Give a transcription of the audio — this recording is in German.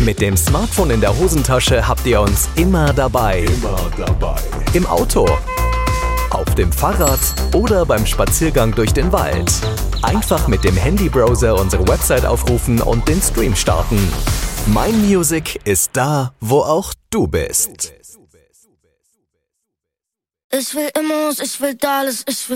Mit dem Smartphone in der Hosentasche habt ihr uns immer dabei. Im Auto, auf dem Fahrrad oder beim Spaziergang durch den Wald. Einfach mit dem Handybrowser unsere Website aufrufen und den Stream starten. Mein Music ist da, wo auch du bist. Ich will Immos, ich will alles, ich will